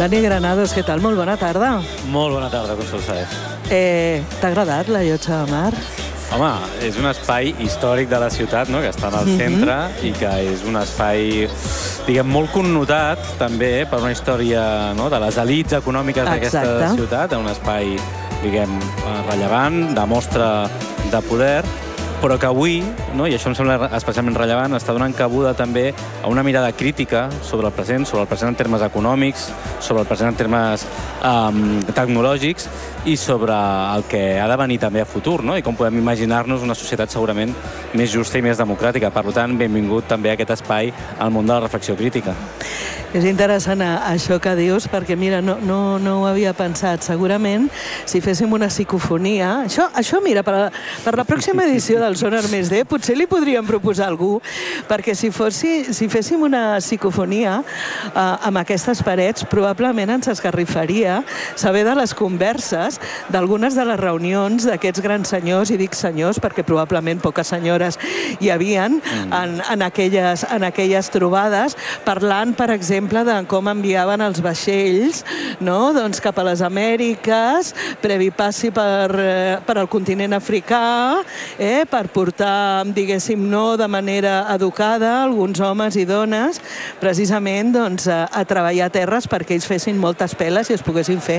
Dani Granados, què tal? Molt bona tarda. Molt bona tarda, Consol Saez. T'ha agradat la Llotja de Mar? Home, és un espai històric de la ciutat, no?, que està al centre i que és un espai, diguem, molt connotat també per una història, no?, de les elits econòmiques d'aquesta ciutat, un espai, diguem, rellevant, de mostra de poder, però que avui, no?, i això em sembla especialment rellevant, està donant cabuda també a una mirada crítica sobre el present en termes econòmics, sobre el present en termes tecnològics i sobre el que ha de venir també a futur, no?, i com podem imaginar-nos una societat segurament més justa i més democràtica. Per tant, benvingut també a aquest espai al món de la reflexió crítica. És interessant això que dius, perquè mira, no ho havia pensat. Segurament, si féssim una psicofonia... Això mira, per la pròxima edició del Sonar Més D, potser li podríem proposar a algú, perquè si féssim una psicofonia amb aquestes parets, probablement ens esgarrifaria saber de les converses d'algunes de les reunions d'aquests grans senyors, i dic senyors perquè probablement poques senyores hi havien en aquelles trobades, parlant, per exemple, de com enviaven els vaixells, no?, doncs cap a les Amèriques, previ passi per al continent africà, per portar, diguéssim, no de manera educada, alguns homes i dones, precisament a treballar terres perquè ells fessin moltes peles i es poguessin fer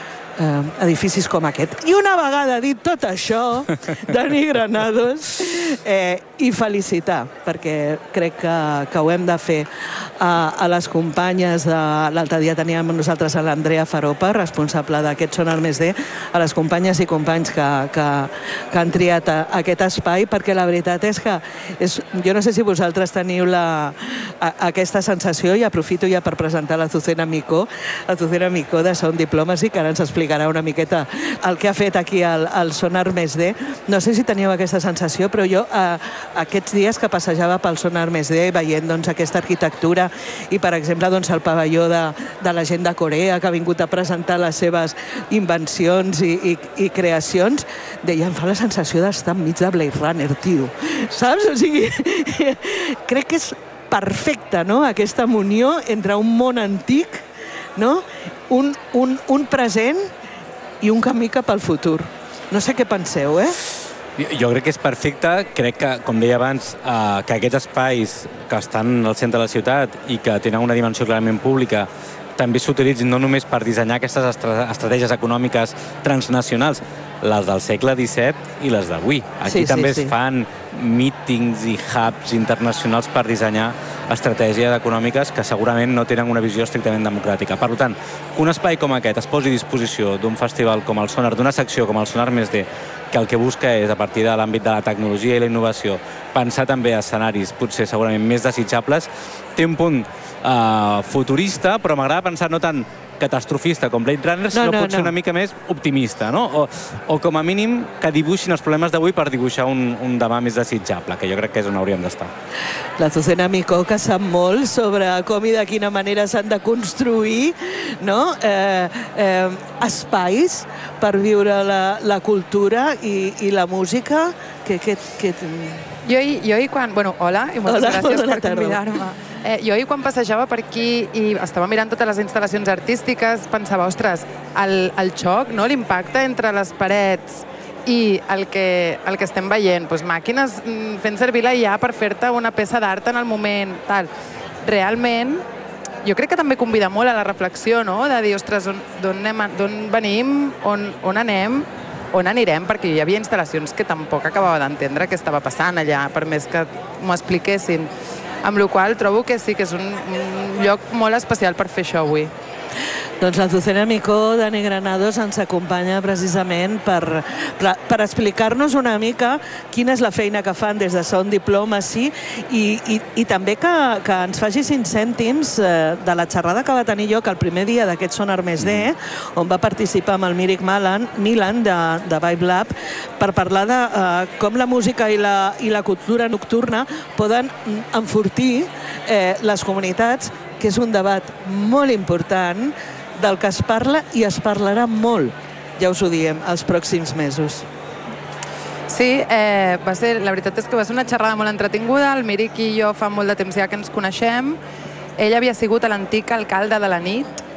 edificis com aquest. I una vegada dit tot això, Dani Granados, i felicitar, perquè crec que ho hem de fer a les companyes l'altre dia teníem amb nosaltres a l'Andrea Faropa, responsable d'aquest Sonar Més D, a les companyes i companys que han triat aquest espai, perquè la veritat és que jo no sé si vosaltres teniu aquesta sensació, i aprofito ja per presentar l'Azucena Micó de Sound Diplomacy, que ara ens explicarà una miqueta el que ha fet aquí al Sonar Més D. No sé si teníeu aquesta sensació, però jo aquests dies que passejava pel Sonar Més D veient aquesta arquitectura i, per exemple, el pavelló de la gent de Corea que ha vingut a presentar les seves invencions i creacions, deia, em fa la sensació d'estar enmig de Blade Runner, tio. Saps? O sigui, crec que és perfecta, no?, aquesta munió entre un món antic, no?, un present i un camí cap al futur. No sé què penseu, Jo crec que és perfecte. Crec que, com deia abans, que aquests espais que estan al centre de la ciutat i que tenen una dimensió clarament pública també s'utilitzin no només per dissenyar aquestes estratègies econòmiques transnacionals, les del segle XVII i les d'avui. Aquí també es fan mítings i hubs internacionals per dissenyar estratègies econòmiques que segurament no tenen una visió estrictament democràtica. Per tant, que un espai com aquest es posi a disposició d'un festival com el Sonar, d'una secció com el Sonar Més D, que el que busca és, a partir de l'àmbit de la tecnologia i la innovació, pensar també escenaris potser segurament més desitjables, té un punt futurista, però m'agrada pensar no tant catastrofista com Blade Runner, sinó potser una mica més optimista, no? O com a mínim que dibuixin els problemes d'avui per dibuixar un demà més desitjable, que jo crec que és on hauríem d'estar. L'Azucena Micó, que sap molt sobre com i de quina manera s'han de construir, no?, espais per viure la cultura i la música. Jo ahir quan... Bueno, hola, i moltes gràcies per convidar-me. Jo ahir quan passejava per aquí i estava mirant totes les instal·lacions artístiques, pensava, ostres, el xoc, no?, l'impacte entre les parets i el que estem veient, màquines fent servir la IA per fer-te una peça d'art en el moment, tal. Realment, jo crec que també convida molt a la reflexió, no?, de dir, ostres, d'on venim, on anem, on anirem, perquè hi havia instal·lacions que tampoc acabava d'entendre què estava passant allà, per més que m'ho expliquessin. Amb la qual cosa trobo que sí que és un lloc molt especial per fer això avui. Doncs l'Azucena Micó, Dani Granados, ens acompanya precisament per explicar-nos una mica quina és la feina que fan des de Sound Diplomacy i també que ens faci 5 cèntims de la xerrada que va tenir jo, que el primer dia d'aquest Sonar Més D, on va participar amb el Míric Milan de Vibe Lab, per parlar de com la música i la cultura nocturna poden enfortir les comunitats, que és un debat molt important del que es parla i es parlarà molt, ja us ho diem, els pròxims mesos. Sí, la veritat és que va ser una xerrada molt entretinguda. El Míric i jo fa molt de temps ja que ens coneixem. Ell havia sigut l'antic alcalde de la nit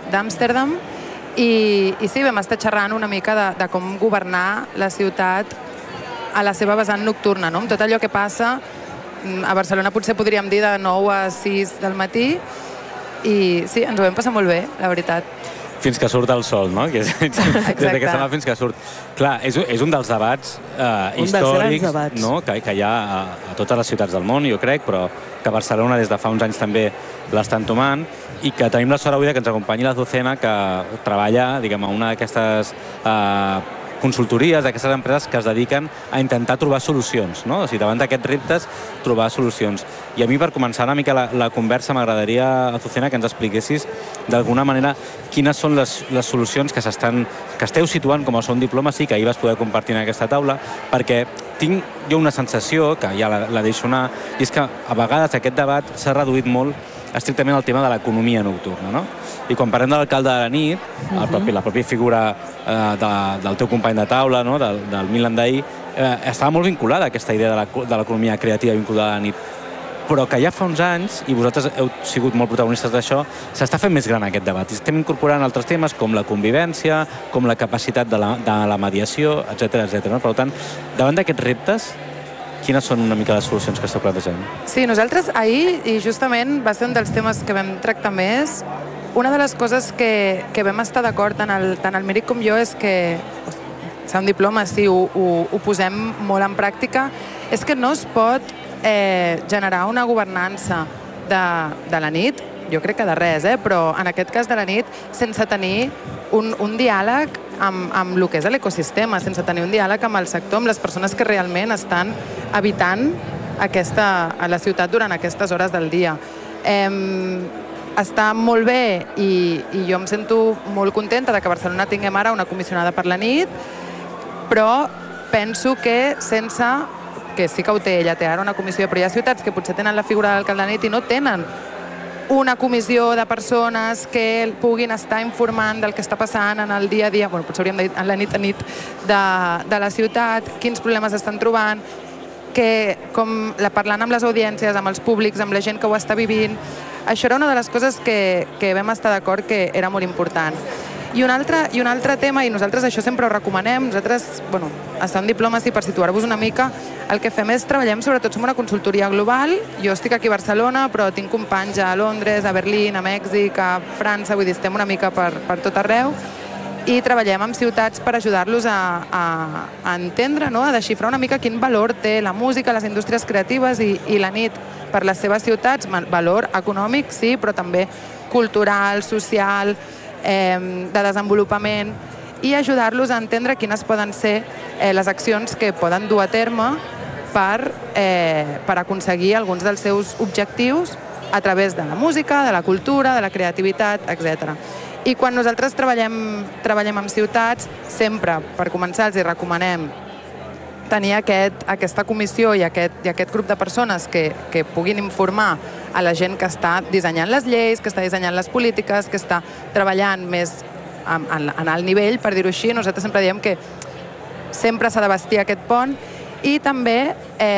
d'Amsterdam, i sí, vam estar xerrant una mica de com governar la ciutat a la seva vessant nocturna, no? Amb tot allò que passa, a Barcelona potser podríem dir de 9 a 6 del matí, i sí, ens ho vam passar molt bé, la veritat. Fins que surt el sol, no? Des d'aquesta mà fins que surt. Clar, és un dels debats històrics no? que hi ha a totes les ciutats del món, jo crec, però que Barcelona des de fa uns anys també l'estan tomant, i que tenim la sort avui que ens acompanyi l'Azucena, que treballa, diguem, a una d'aquestes consultories, d'aquestes empreses que es dediquen a intentar trobar solucions, no? O sigui, davant d'aquests reptes, trobar solucions. I a mi, per començar una mica la conversa, m'agradaria, Azucena, que ens expliquessis d'alguna manera quines són les solucions que esteu situant com a Som Diplomacy, que ahir vas poder compartir en aquesta taula, perquè tinc jo una sensació, que ja la deixo anar, i és que a vegades aquest debat s'ha reduït molt estrictament al tema de l'economia nocturna, no? I quan parlem de l'alcalde de la nit, la pròpia figura del teu company de taula, no? del Milan d'ahir, estava molt vinculada a aquesta idea de l'economia creativa vinculada a la nit. Però que ja fa uns anys, i vosaltres heu sigut molt protagonistes d'això, s'està fent més gran aquest debat. I estem incorporant altres temes com la convivència, com la capacitat de la mediació, etc. No? Per tant, davant d'aquests reptes, quines són una mica les solucions que esteu plantejant? Sí, nosaltres ahir, i justament va ser un dels temes que vam tractar més, una de les coses que vam estar d'acord tant el Miric com jo és que Som Diplomacy ho posem molt en pràctica, és que no es pot generar una governança de la nit, jo crec que de res, però en aquest cas de la nit, sense tenir un diàleg amb el que és l'ecosistema, sense tenir un diàleg amb el sector, amb les persones que realment estan habitant a la ciutat durant aquestes hores del dia. Està molt bé i jo em sento molt contenta de que a Barcelona tinguem ara una comissionada per la nit, però penso que que sí que ho té, ella té ara una comissió, però hi ha ciutats que potser tenen la figura de l'alcalde de la nit i no tenen una comissió de persones que puguin estar informant del que està passant en el dia a dia, potser hauríem de dir en la nit a nit de la ciutat, quins problemes estan trobant, parlant amb les audiències, amb els públics, amb la gent que ho està vivint. Això era una de les coses que vam estar d'acord que era molt important. I un altre tema, i nosaltres això sempre ho recomanem, nosaltres, a Som Diplomacy, per situar-vos una mica, el que fem és treballem, sobretot som una consultoria global, jo estic aquí a Barcelona, però tinc companys a Londres, a Berlín, a Mèxic, a França, vull dir, estem una mica per tot arreu, i treballem amb ciutats per ajudar-los a entendre, a desxifrar una mica quin valor té la música, les indústries creatives i la nit per les seves ciutats, valor econòmic, sí, però també cultural, social, de desenvolupament, i ajudar-los a entendre quines poden ser les accions que poden dur a terme per aconseguir alguns dels seus objectius a través de la música, de la cultura, de la creativitat, etc. I quan nosaltres treballem amb ciutats, sempre, per començar, els recomanem tenir aquesta comissió i aquest grup de persones que puguin informar a la gent que està dissenyant les lleis, que està dissenyant les polítiques, que està treballant més en alt nivell, per dir-ho així. Nosaltres sempre diem que sempre s'ha de bastir aquest pont i també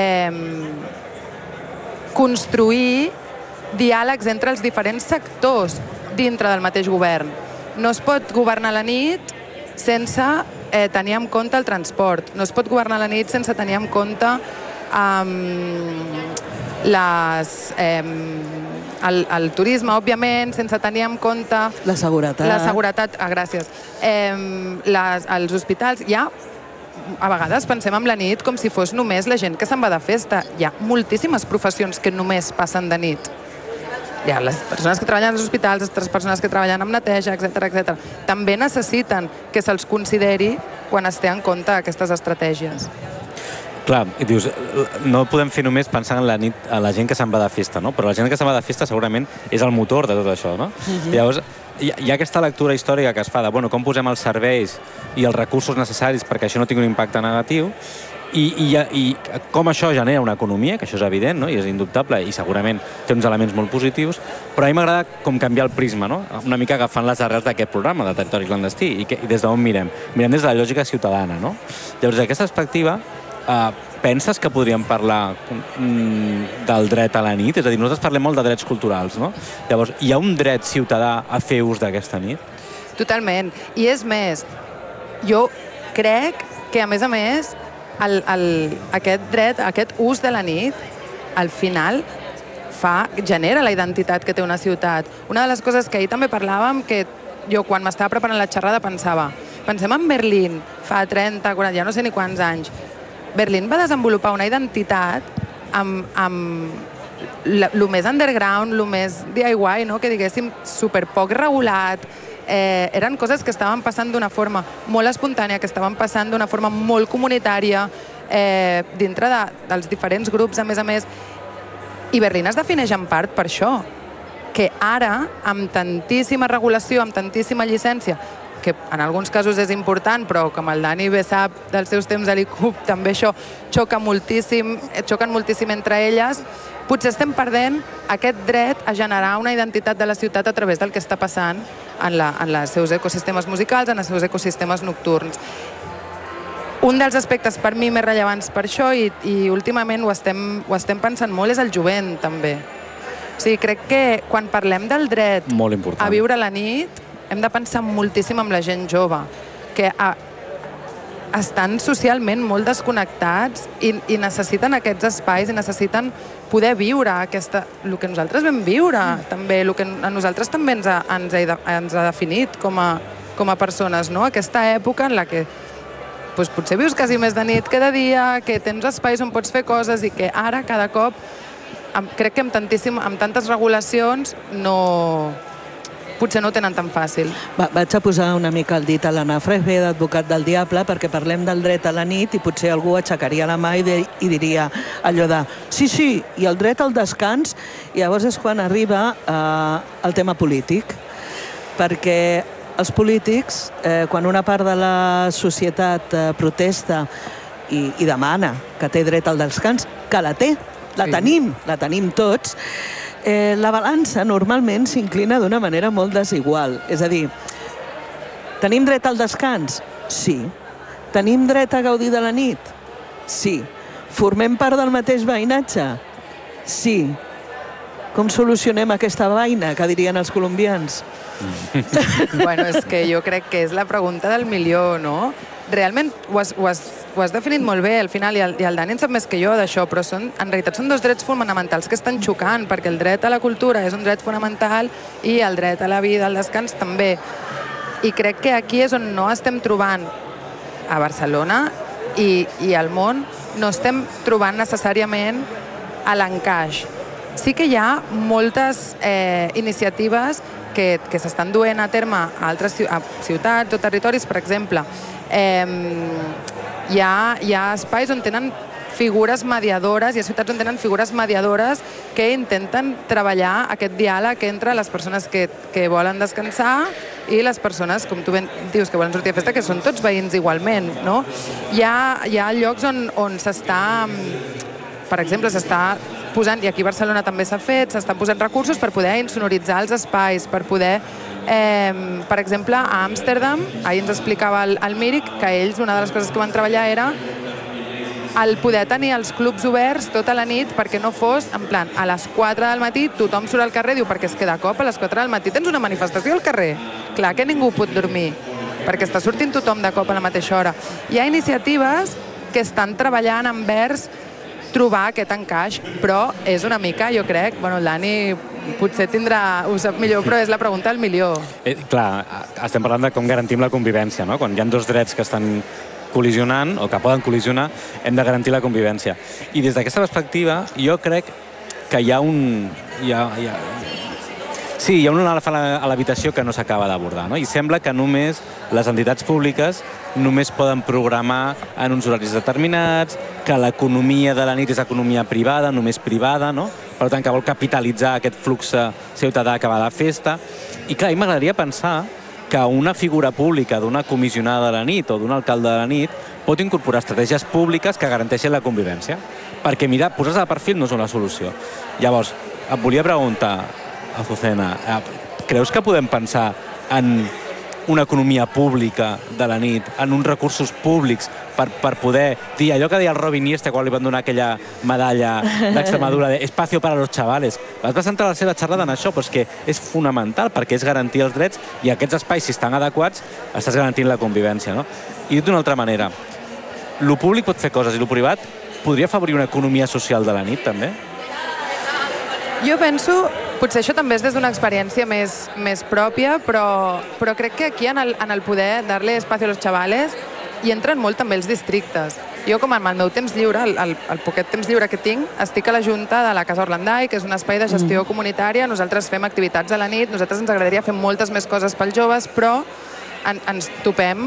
construir diàlegs entre els diferents sectors dintre del mateix govern. No es pot governar la nit sense tenir en compte el transport. No es pot governar la nit sense tenir en compte el turisme, òbviament, sense tenir en compte la seguretat. Gràcies. Els hospitals, a vegades pensem en la nit com si fos només la gent que se'n va de festa. Hi ha moltíssimes professions que només passen de nit. Hi ha les persones que treballen als hospitals, les persones que treballen amb neteja, etc. També necessiten que se'ls consideri quan es té en compte aquestes estratègies. Clar, i dius, no podem fer només pensant en la nit a la gent que se'n va de festa, no? Però la gent que se'n va de festa segurament és el motor de tot això, no? Llavors, hi ha aquesta lectura històrica que es fa de com posem els serveis i els recursos necessaris perquè això no tingui un impacte negatiu, i com això genera una economia, que això és evident, no? I és indubtable, i segurament té uns elements molt positius, però a mi m'agrada com canviar el prisma, no? Una mica agafant les arrels d'aquest programa de Territori Clandestí, i des d'on mirem? Mirem des de la lògica ciutadana, no? Llavors, d'aquesta perspectiva, penses que podríem parlar del dret a la nit? És a dir, nosaltres parlem molt de drets culturals, no? Llavors, hi ha un dret ciutadà a fer ús d'aquesta nit? Totalment. I és més, jo crec que, a més, aquest dret, aquest ús de la nit, al final genera la identitat que té una ciutat. Una de les coses que ahir també parlàvem, que jo quan m'estava preparant la xerrada pensem en Berlín, fa 30, 40, ja no sé ni quants anys. Berlín va desenvolupar una identitat amb el més underground, el més DIY, no? Que diguéssim, superpoc regulat. Eren coses que estaven passant d'una forma molt espontània, que estaven passant d'una forma molt comunitària, dintre dels diferents grups, a més. I Berlín es defineix en part per això, que ara, amb tantíssima regulació, amb tantíssima llicència, que en alguns casos és important, però com el Dani bé sap dels seus temps a l'ICUB, també això xoquen moltíssim entre elles, potser estem perdent aquest dret a generar una identitat de la ciutat a través del que està passant en els seus ecosistemes musicals, en els seus ecosistemes nocturns. Un dels aspectes per mi més rellevants per això, i últimament ho estem pensant molt, és el jovent, també. O sigui, crec que quan parlem del dret a viure la nit, hem de pensar moltíssim en la gent jove, que estan socialment molt desconnectats i necessiten aquests espais i necessiten poder viure el que nosaltres vam viure, també, el que a nosaltres també ens ha definit com a persones, no? Aquesta època en la que potser vius quasi més de nit cada dia, que tens espais on pots fer coses i que ara, cada cop, crec que amb tantes regulacions potser no ho tenen tan fàcil. Vaig a posar una mica el dit a l'Anafra, ve d'advocat del diable, perquè parlem del dret a la nit i potser algú aixecaria la mà i diria allò de sí, i el dret al descans, i llavors és quan arriba el tema polític. Perquè els polítics, quan una part de la societat protesta i demana que té dret al descans, que la té, la tenim tots, la balança normalment s'inclina d'una manera molt desigual. És a dir, tenim dret al descans? Sí. Tenim dret a gaudir de la nit? Sí. Formem part del mateix veïnatge? Sí. Com solucionem aquesta vaina, que dirien els colombians? Bueno, és que jo crec que és la pregunta del milió, no? Realment ho has definit molt bé al final, i el Dani en sap més que jo d'això, però en realitat són dos drets fonamentals que estan xocant, perquè el dret a la cultura és un dret fonamental i el dret a la vida, al descans, també. I crec que aquí és on no estem trobant, a Barcelona i al món, no estem trobant necessàriament l'encaix. Sí que hi ha moltes iniciatives que s'estan duent a terme a altres ciutats o territoris. Per exemple, hi ha espais on tenen figures mediadores, hi ha ciutats on tenen figures mediadores que intenten treballar aquest diàleg entre les persones que volen descansar i les persones, com tu dius, que volen sortir a festa, que són tots veïns igualment, no? Hi ha llocs on s'està, per exemple, s'està posant, i aquí a Barcelona també s'ha fet, s'estan posant recursos per poder insonoritzar els espais, per poder, per exemple, a Amsterdam, ahir ens explicava el Míric, que ells, una de les coses que van treballar era el poder tenir els clubs oberts tota la nit perquè no fos, en plan, a les 4 del matí tothom surt al carrer, diu, perquè és que de cop a les 4 del matí tens una manifestació al carrer. Clar que ningú pot dormir, perquè està sortint tothom de cop a la mateixa hora. Hi ha iniciatives que estan treballant envers trobar aquest encaix, però és una mica, jo crec, bueno, el Dani potser ho sap millor, però és la pregunta del milió. Clar, estem parlant de com garantim la convivència, no? Quan hi ha dos drets que estan col·lisionant, o que poden col·lisionar, hem de garantir la convivència. I des d'aquesta perspectiva, jo crec que hi ha un... Sí, hi ha un alfa a l'habitació que no s'acaba d'abordar, no? I sembla que només les entitats públiques només poden programar en uns horaris determinats, que l'economia de la nit és economia privada, només privada, no? Per tant, que vol capitalitzar aquest flux ciutadà que va de festa. I clar, a mi m'agradaria pensar que una figura pública d'una comissionada de la nit o d'un alcalde de la nit pot incorporar estratègies públiques que garanteixin la convivència. Perquè, mira, posar-se de perfil no és una solució. Llavors, et volia preguntar, Azucena, creus que podem pensar en una economia pública de la nit, en uns recursos públics per poder dir allò que deia el Robin Iniesta quan li van donar aquella medalla d'Extremadura de espacio para los chavales. Vas centrar la seva xerrada en això, però és que és fonamental perquè és garantir els drets i aquests espais, si estan adequats, estàs garantint la convivència, no? I d'una altra manera, lo públic pot fer coses i lo privat podria afavorir una economia social de la nit, també? Jo penso, potser això també és des d'una experiència més pròpia, però crec que aquí en el poder dar-le espacio a los chavales hi entren molt també els districtes. Jo, com amb el meu temps lliure, el poquet temps lliure que tinc, estic a la Junta de la Casa Orlandai, que és un espai de gestió comunitària. Nosaltres fem activitats a la nit, nosaltres ens agradaria fer moltes més coses pels joves, però ens topem